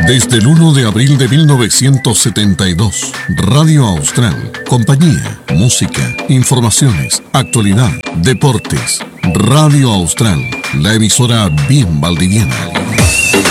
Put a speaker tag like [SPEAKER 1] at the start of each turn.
[SPEAKER 1] Desde el 1 de abril de 1972, Radio Austral, compañía, música, informaciones, actualidad, deportes. Radio Austral, la emisora bien valdiviana.